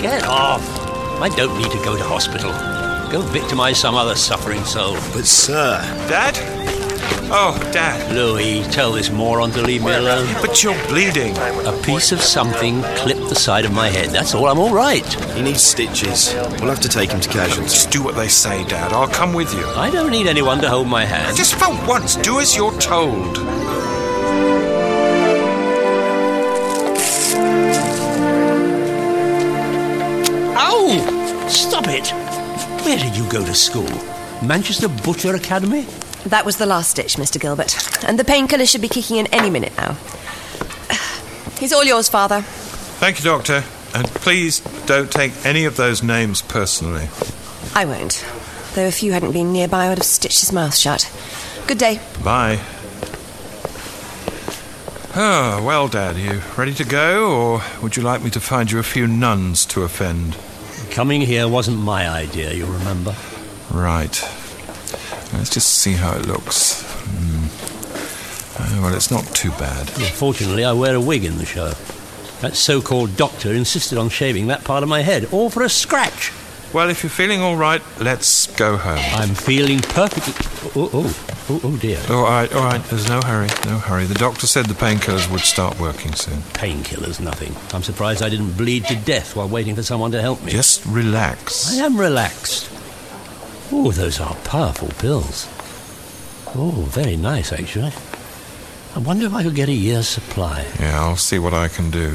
Get off. I don't need to go to hospital. Go victimize some other suffering soul. But, sir... Dad? Oh, Dad. Louis, tell this moron to leave me alone. But you're bleeding. A piece of something clipped the side of my head. That's all. I'm all right. He needs stitches. We'll have to take him to casualty. Just do what they say, Dad. I'll come with you. I don't need anyone to hold my hand. Just for once, do as you're told. Ow! Stop it! Where did you go to school? Manchester Butcher Academy? That was the last stitch, Mr. Gilbert. And the painkiller should be kicking in any minute now. He's all yours, Father. Thank you, Doctor. And please don't take any of those names personally. I won't. Though if you hadn't been nearby, I would have stitched his mouth shut. Good day. Bye. Oh, well, Dad, you ready to go, or would you like me to find you a few nuns to offend? Coming here wasn't my idea, you'll remember. Right. Let's just see how it looks. Well, it's not too bad. Well, fortunately, I wear a wig in the show. That so-called doctor insisted on shaving that part of my head, all for a scratch. Well, if you're feeling all right, let's go home. I'm feeling perfectly... Oh, dear. All right. There's no hurry. The doctor said the painkillers would start working soon. Painkillers, nothing. I'm surprised I didn't bleed to death while waiting for someone to help me. Just relax. I am relaxed. Oh, those are powerful pills. Oh, very nice, actually. I wonder if I could get a year's supply. Yeah, I'll see what I can do.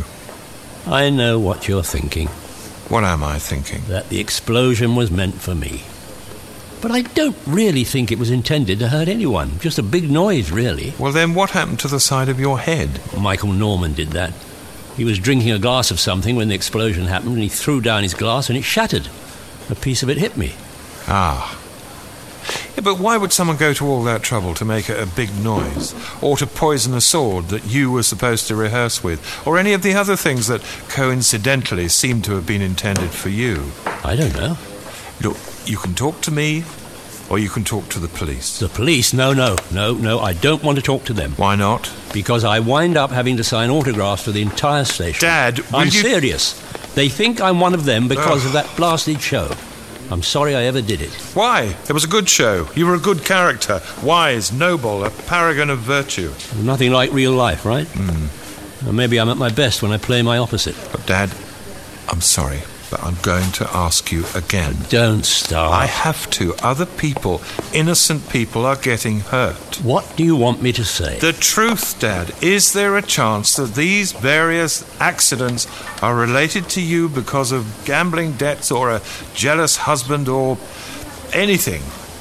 I know what you're thinking. What am I thinking? That the explosion was meant for me. But I don't really think it was intended to hurt anyone. Just a big noise, really. Well, then what happened to the side of your head? Michael Norman did that. He was drinking a glass of something when the explosion happened, and he threw down his glass and it shattered. A piece of it hit me. Ah. Yeah, but why would someone go to all that trouble to make a big noise? Or to poison a sword that you were supposed to rehearse with? Or any of the other things that coincidentally seem to have been intended for you? I don't know. Look, you can talk to me, or you can talk to the police. The police? No, I don't want to talk to them. Why not? Because I wind up having to sign autographs for the entire station. Dad, I'm serious. They think I'm one of them because of that blasted show. I'm sorry I ever did it. Why? It was a good show. You were a good character. Wise, noble, a paragon of virtue. Nothing like real life, right? Or maybe I'm at my best when I play my opposite. But, Dad, I'm sorry, but I'm going to ask you again. Don't start. I have to. Other people, innocent people, are getting hurt. What do you want me to say? The truth, Dad. Is there a chance that these various accidents are related to you because of gambling debts or a jealous husband or anything?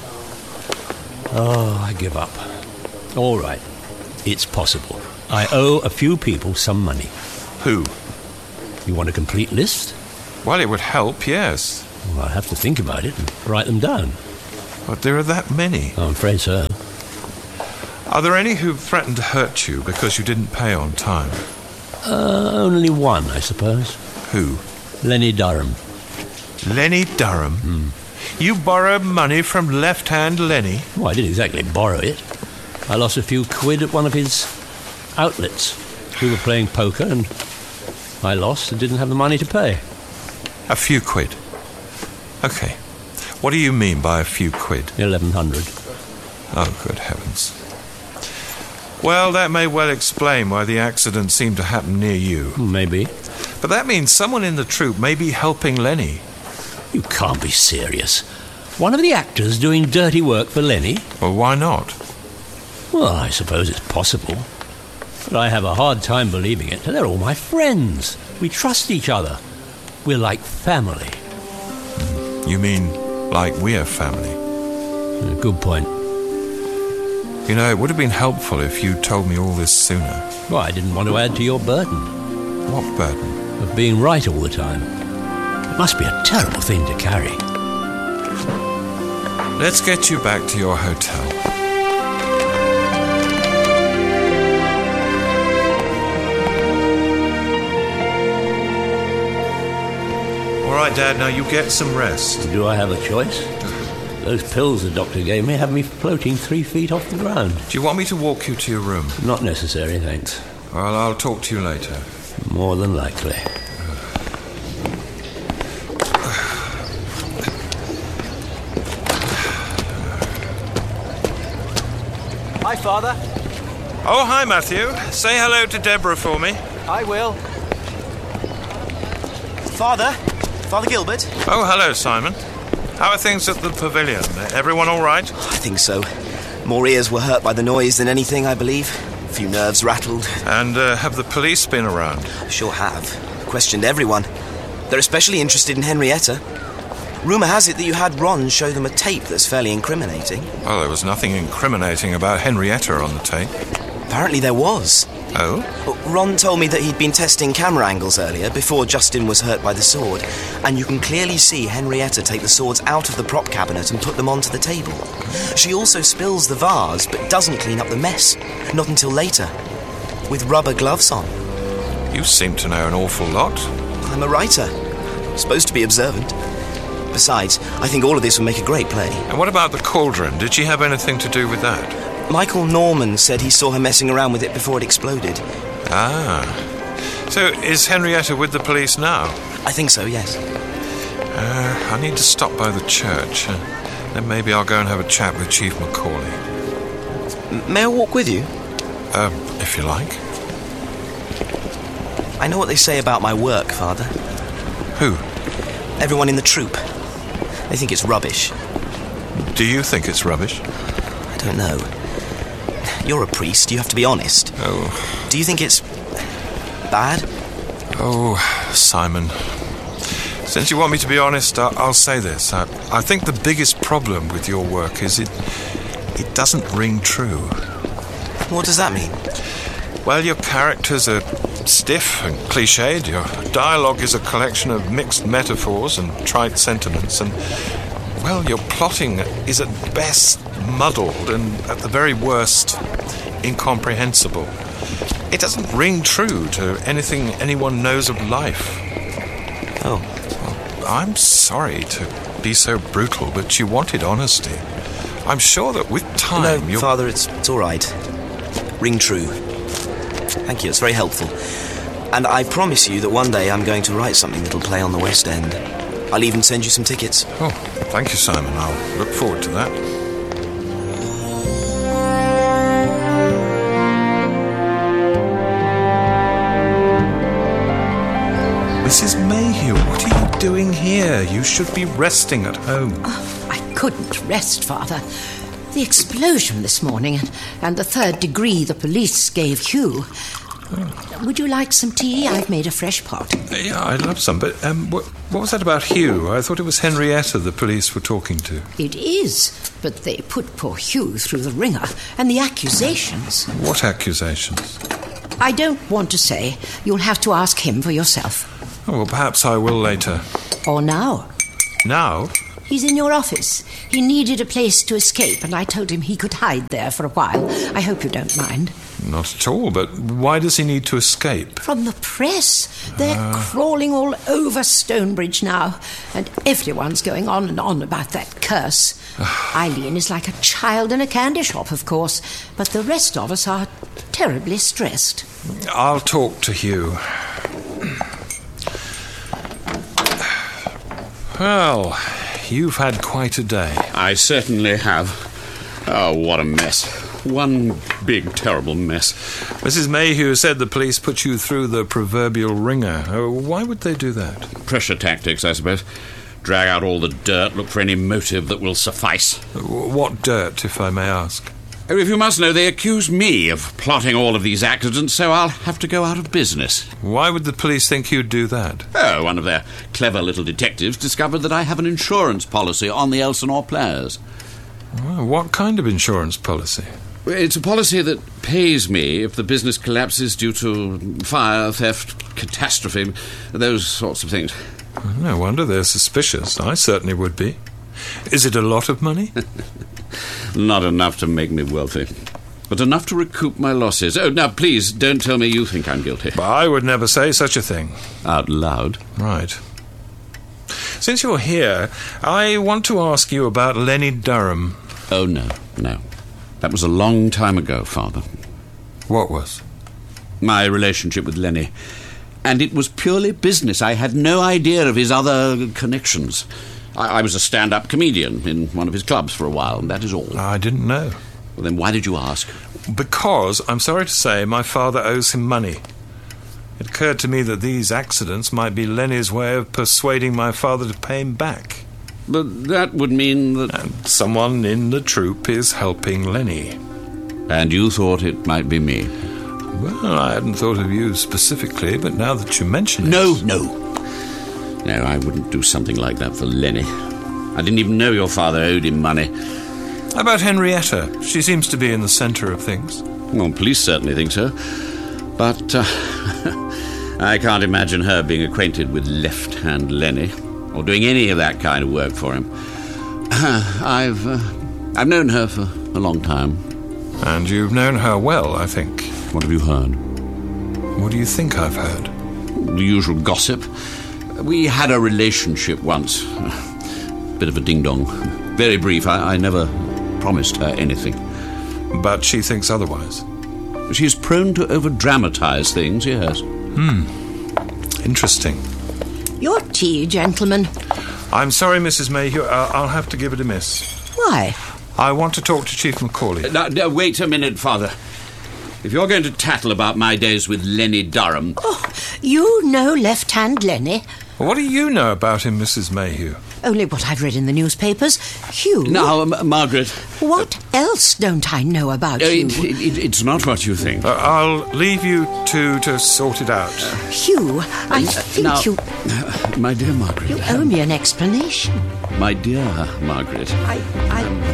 Oh, I give up. All right. It's possible. I owe a few people some money. Who? You want a complete list? Well, it would help, yes. Well, I'll have to think about it and write them down. But there are that many. I'm afraid so. Are there any who threatened to hurt you because you didn't pay on time? Only one, I suppose. Who? Lenny Durham. Lenny Durham? You borrowed money from left-hand Lenny? Well, I didn't exactly borrow it. I lost a few quid at one of his outlets. We were playing poker and I lost and didn't have the money to pay. A few quid? Okay. What do you mean by a few quid? 1,100. Oh, good heavens. Well, that may well explain why the accident seemed to happen near you. Maybe. But that means someone in the troupe may be helping Lenny. You can't be serious. One of the actors doing dirty work for Lenny? Well, why not? Well, I suppose it's possible. But I have a hard time believing it. They're all my friends. We trust each other. We're like family. You mean like we're family? Good point. You know, it would have been helpful if you told me all this sooner. Well, I didn't want to add to your burden. What burden? Of being right all the time. It must be a terrible thing to carry. Let's get you back to your hotel. All right, Dad, now you get some rest. Do I have a choice? Those pills the doctor gave me have me floating 3 feet off the ground. Do you want me to walk you to your room? Not necessary, thanks. Well, I'll talk to you later. More than likely. Father. Oh, hi, Matthew. Say hello to Deborah for me. I will. Father Gilbert? Oh, hello, Simon. How are things at the pavilion? Everyone all right? I think so. More ears were hurt by the noise than anything, I believe. A few nerves rattled. And have the police been around? Sure have. Questioned everyone. They're especially interested in Henrietta. Rumour has it that you had Ron show them a tape that's fairly incriminating. Well, there was nothing incriminating about Henrietta on the tape. Apparently there was. Oh? Ron told me that he'd been testing camera angles earlier, before Justin was hurt by the sword, and you can clearly see Henrietta take the swords out of the prop cabinet and put them onto the table. She also spills the vase, but doesn't clean up the mess. Not until later. With rubber gloves on. You seem to know an awful lot. I'm a writer. Supposed to be observant. Besides, I think all of this would make a great play. And what about the cauldron? Did she have anything to do with that? Michael Norman said he saw her messing around with it before it exploded. Ah. So is Henrietta with the police now? I think so, yes. I need to stop by the church. Then maybe I'll go and have a chat with Chief Macaulay. May I walk with you? If you like. I know what they say about my work, Father. Who? Everyone in the troupe. They think it's rubbish. Do you think it's rubbish? I don't know. You're a priest, you have to be honest. Oh. Do you think it's bad? Oh, Simon. Since you want me to be honest, I'll say this. I think the biggest problem with your work is it doesn't ring true. What does that mean? Well, your characters are stiff and cliched. Your dialogue is a collection of mixed metaphors and trite sentiments. And, well, your plotting is at best muddled and at the very worst incomprehensible. It doesn't ring true to anything anyone knows of life. Oh. Well, I'm sorry to be so brutal, but you wanted honesty. I'm sure that with time No, Father, it's all right. Ring true. Thank you, it's very helpful. And I promise you that one day I'm going to write something that'll play on the West End. I'll even send you some tickets. Oh, thank you, Simon. I'll look forward to that. Mrs. Mayhew, what are you doing here? You should be resting at home. Oh, I couldn't rest, Father. The explosion this morning and the third degree the police gave Hugh. Would you like some tea? I've made a fresh pot. Yeah, I'd love some, but what was that about Hugh? I thought it was Henrietta the police were talking to. It is, but they put poor Hugh through the ringer, and the accusations... What accusations? I don't want to say. You'll have to ask him for yourself. Oh, well, perhaps I will later. Or now. Now? He's in your office. He needed a place to escape, and I told him he could hide there for a while. I hope you don't mind. Not at all, but why does he need to escape? From the press. They're crawling all over Stonebridge now, and everyone's going on and on about that curse. Eileen is like a child in a candy shop, of course, but the rest of us are terribly stressed. I'll talk to Hugh. Well, you've had quite a day. I certainly have. Oh, what a mess. One big, terrible mess. Mrs. Mayhew said the police put you through the proverbial ringer. Why would they do that? Pressure tactics, I suppose. Drag out all the dirt, look for any motive that will suffice. What dirt, if I may ask? Oh, if you must know, they accuse me of plotting all of these accidents, so I'll have to go out of business. Why would the police think you'd do that? Oh, one of their clever little detectives discovered that I have an insurance policy on the Elsinore players. Well, what kind of insurance policy? It's a policy that pays me if the business collapses due to fire, theft, catastrophe, those sorts of things. No wonder they're suspicious. I certainly would be. Is it a lot of money? Not enough to make me wealthy, but enough to recoup my losses. Oh, now, please, don't tell me you think I'm guilty. But I would never say such a thing. Out loud? Right. Since you're here, I want to ask you about Lenny Durham. Oh, no. That was a long time ago, Father. What was? My relationship with Lenny. And it was purely business. I had no idea of his other connections. I was a stand-up comedian in one of his clubs for a while, and that is all. I didn't know. Well, then why did you ask? Because, I'm sorry to say, my father owes him money. It occurred to me that these accidents might be Lenny's way of persuading my father to pay him back. But that would mean that... And someone in the troupe is helping Lenny. And you thought it might be me? Well, I hadn't thought of you specifically, but now that you mention it... No, I wouldn't do something like that for Lenny. I didn't even know your father owed him money. How about Henrietta? She seems to be in the centre of things. Well, police certainly think so. But I can't imagine her being acquainted with left-hand Lenny, or doing any of that kind of work for him. I've known her for a long time. And you've known her well, I think. What have you heard? What do you think I've heard? The usual gossip. We had a relationship once. Bit of a ding-dong. Very brief. I never promised her anything. But she thinks otherwise. She's prone to over-dramatize things, yes. Interesting. Your tea, gentlemen. I'm sorry, Mrs. Mayhew. I'll have to give it a miss. Why? I want to talk to Chief Macaulay. Now, wait a minute, Father. If you're going to tattle about my days with Lenny Durham... Oh, you know left-hand Lenny? What do you know about him, Mrs. Mayhew? Only what I've read in the newspapers. Hugh... Now, Margaret... What else don't I know about you? It's not what you think. I'll leave you to sort it out. Hugh, I think now, you... My dear Margaret... You owe me an explanation. My dear Margaret... I